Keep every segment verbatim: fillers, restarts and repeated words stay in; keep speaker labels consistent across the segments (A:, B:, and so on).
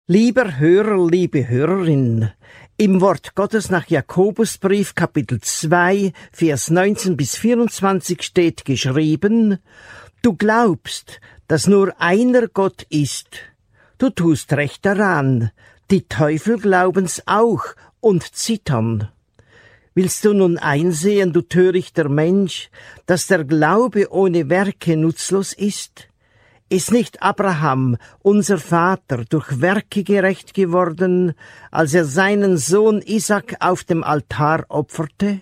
A: Lieber Hörer, liebe Hörerin, im Wort Gottes nach Jakobusbrief Kapitel zwei, Vers neunzehn bis vierundzwanzig steht geschrieben: Du glaubst, dass nur einer Gott ist. Du tust recht daran. Die Teufel glauben's auch und zittern. Willst du nun einsehen, du törichter Mensch, dass der Glaube ohne Werke nutzlos ist? Ist nicht Abraham, unser Vater, durch Werke gerecht geworden, als er seinen Sohn Isaak auf dem Altar opferte?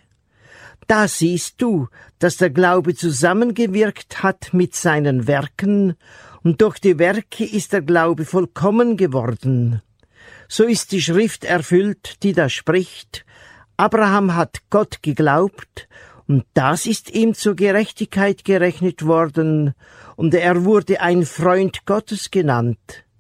A: Da siehst du, dass der Glaube zusammengewirkt hat mit seinen Werken, und durch die Werke ist der Glaube vollkommen geworden. So ist die Schrift erfüllt, die da spricht: Abraham hat Gott geglaubt, und das ist ihm zur Gerechtigkeit gerechnet worden, und er wurde ein Freund Gottes genannt.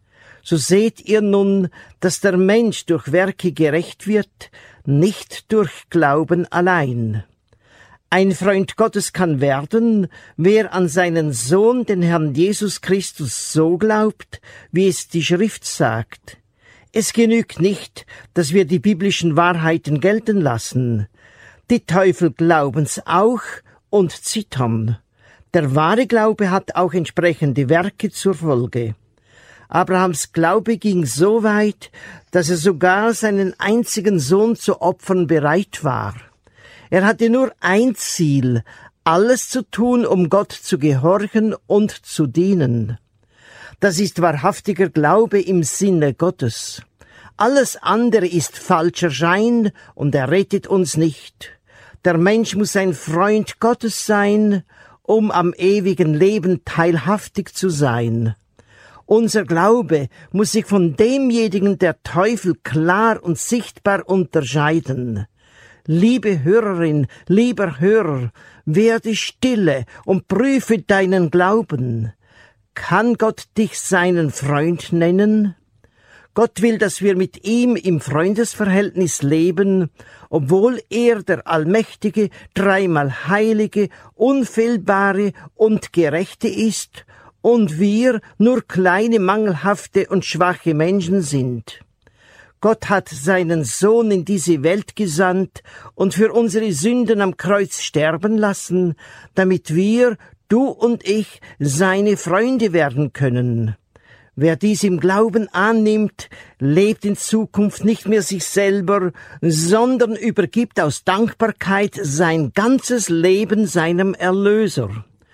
A: So seht ihr nun, dass der Mensch durch Werke gerecht wird, nicht durch Glauben allein. Ein Freund Gottes kann werden, wer an seinen Sohn, den Herrn Jesus Christus, so glaubt, wie es die Schrift sagt. Es genügt nicht, dass wir die biblischen Wahrheiten gelten lassen. Die Teufel glauben's auch und zittern. Der wahre Glaube hat auch entsprechende Werke zur Folge. Abrahams Glaube ging so weit, dass er sogar seinen einzigen Sohn zu opfern bereit war. Er hatte nur ein Ziel: alles zu tun, um Gott zu gehorchen und zu dienen. Das ist wahrhaftiger Glaube im Sinne Gottes. Alles andere ist falscher Schein und er rettet uns nicht. Der Mensch muss ein Freund Gottes sein, um am ewigen Leben teilhaftig zu sein. Unser Glaube muss sich von demjenigen der Teufel klar und sichtbar unterscheiden. Liebe Hörerin, lieber Hörer, werde stille und prüfe deinen Glauben. Kann Gott dich seinen Freund nennen? Gott will, dass wir mit ihm im Freundesverhältnis leben, obwohl er der allmächtige, dreimal heilige, unfehlbare und gerechte ist und wir nur kleine, mangelhafte und schwache Menschen sind. Gott hat seinen Sohn in diese Welt gesandt und für unsere Sünden am Kreuz sterben lassen, damit wir, du und ich, seine Freunde werden können. Wer dies im Glauben annimmt, lebt in Zukunft nicht mehr sich selber, sondern übergibt aus Dankbarkeit sein ganzes Leben seinem Erlöser.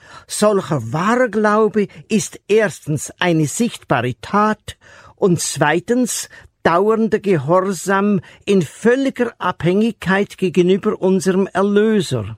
A: Solcher wahrer Glaube ist erstens eine sichtbare Tat und zweitens dauernder Gehorsam in völliger Abhängigkeit gegenüber unserem Erlöser.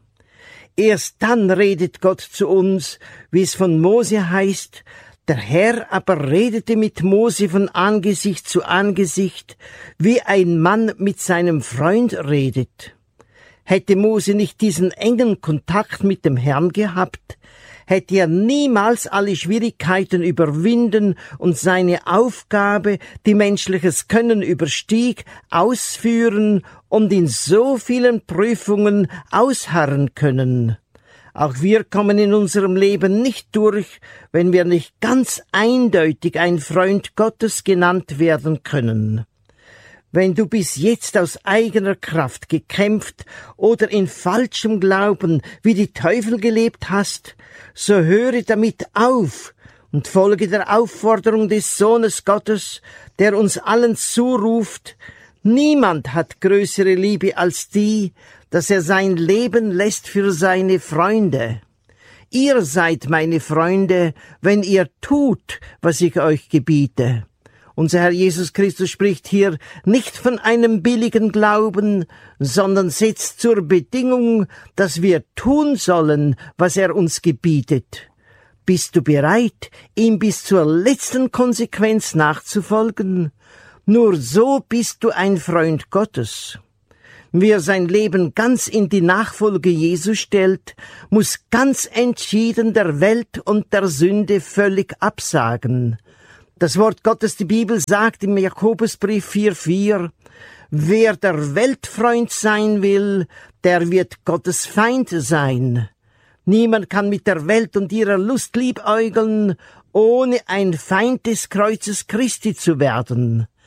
A: Erst dann redet Gott zu uns, wie es von Mose heißt: Der Herr aber redete mit Mose von Angesicht zu Angesicht, wie ein Mann mit seinem Freund redet. Hätte Mose nicht diesen engen Kontakt mit dem Herrn gehabt, hätte er niemals alle Schwierigkeiten überwinden und seine Aufgabe, die menschliches Können überstieg, ausführen und in so vielen Prüfungen ausharren können. Auch wir kommen in unserem Leben nicht durch, wenn wir nicht ganz eindeutig ein Freund Gottes genannt werden können. Wenn du bis jetzt aus eigener Kraft gekämpft oder in falschem Glauben wie die Teufel gelebt hast, so höre damit auf und folge der Aufforderung des Sohnes Gottes, der uns allen zuruft: Niemand hat größere Liebe als die, dass er sein Leben lässt für seine Freunde. Ihr seid meine Freunde, wenn ihr tut, was ich euch gebiete. Unser Herr Jesus Christus spricht hier nicht von einem billigen Glauben, sondern setzt zur Bedingung, dass wir tun sollen, was er uns gebietet. Bist du bereit, ihm bis zur letzten Konsequenz nachzufolgen? Nur so bist du ein Freund Gottes. Wer sein Leben ganz in die Nachfolge Jesu stellt, muss ganz entschieden der Welt und der Sünde völlig absagen. Das Wort Gottes, die Bibel, sagt im Jakobusbrief vier vier: Wer der Weltfreund sein will, der wird Gottes Feind sein. Niemand kann mit der Welt und ihrer Lust liebäugeln, ohne ein Feind des Kreuzes Christi zu werden.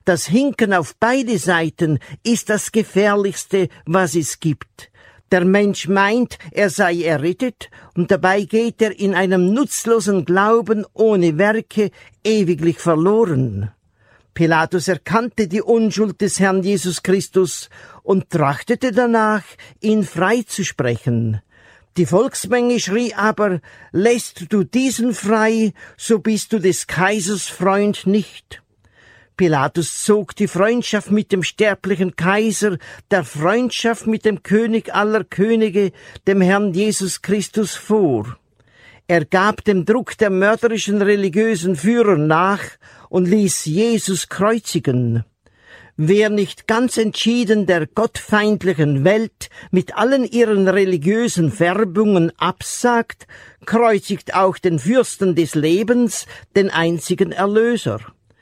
A: Das Hinken auf beide Seiten ist das Gefährlichste, was es gibt. Der Mensch meint, er sei errettet, und dabei geht er in einem nutzlosen Glauben ohne Werke ewiglich verloren. Pilatus erkannte die Unschuld des Herrn Jesus Christus und trachtete danach, ihn freizusprechen. Die Volksmenge schrie aber, lässt du diesen frei, so bist du des Kaisers Freund nicht. Pilatus zog die Freundschaft mit dem sterblichen Kaiser, der Freundschaft mit dem König aller Könige, dem Herrn Jesus Christus vor. Er gab dem Druck der mörderischen religiösen Führer nach und ließ Jesus kreuzigen. Wer nicht ganz entschieden der gottfeindlichen Welt mit allen ihren religiösen Färbungen absagt, kreuzigt auch den Fürsten des Lebens, den einzigen Erlöser.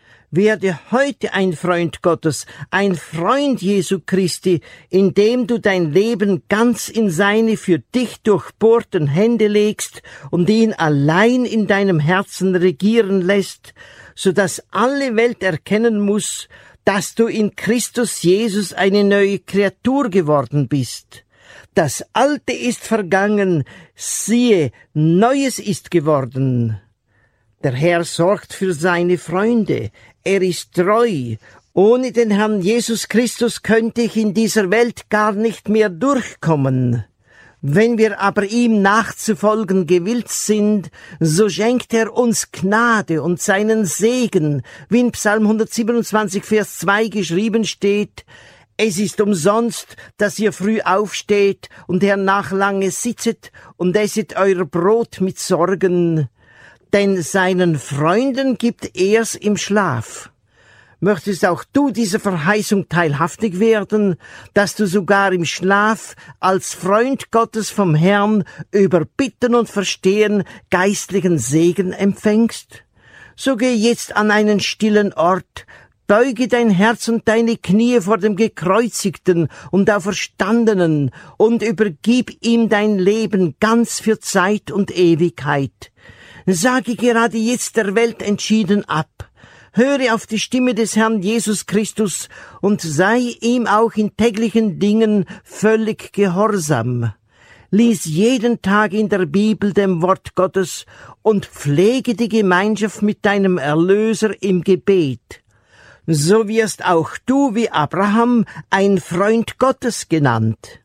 A: Werde heute ein Freund Gottes, ein Freund Jesu Christi, indem du dein Leben ganz in seine für dich durchbohrten Hände legst und ihn allein in deinem Herzen regieren lässt, so dass alle Welt erkennen muss, dass du in Christus Jesus eine neue Kreatur geworden bist. Das Alte ist vergangen, siehe, Neues ist geworden. Der Herr sorgt für seine Freunde, er ist treu. Ohne den Herrn Jesus Christus könnte ich in dieser Welt gar nicht mehr durchkommen. Wenn wir aber ihm nachzufolgen gewillt sind, so schenkt er uns Gnade und seinen Segen, wie in Psalm hundertsiebenundzwanzig, Vers zwei geschrieben steht: Es ist umsonst, dass ihr früh aufsteht und hernach lange sitzet und esset euer Brot mit Sorgen, denn seinen Freunden gibt er's im Schlaf. Möchtest auch du dieser Verheißung teilhaftig werden, dass du sogar im Schlaf als Freund Gottes vom Herrn über Bitten und Verstehen geistlichen Segen empfängst? So geh jetzt an einen stillen Ort, beuge dein Herz und deine Knie vor dem Gekreuzigten und Auferstandenen und übergib ihm dein Leben ganz für Zeit und Ewigkeit. Sage gerade jetzt der Welt entschieden ab. Höre auf die Stimme des Herrn Jesus Christus und sei ihm auch in täglichen Dingen völlig gehorsam. Lies jeden Tag in der Bibel dem Wort Gottes und pflege die Gemeinschaft mit deinem Erlöser im Gebet. So wirst auch du wie Abraham ein Freund Gottes genannt.